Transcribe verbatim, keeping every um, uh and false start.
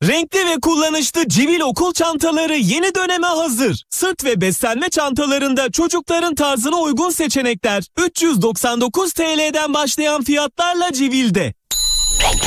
Renkli ve kullanışlı Civil okul çantaları yeni döneme hazır. Sırt ve beslenme çantalarında çocukların tarzına uygun seçenekler üç yüz doksan dokuz TL'den başlayan fiyatlarla Civil'de. Reklam.